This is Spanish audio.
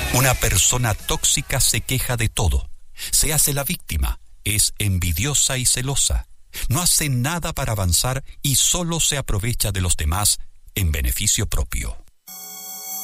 Una persona tóxica se queja de todo, se hace la víctima, es envidiosa y celosa, no hace nada para avanzar y solo se aprovecha de los demás en beneficio propio.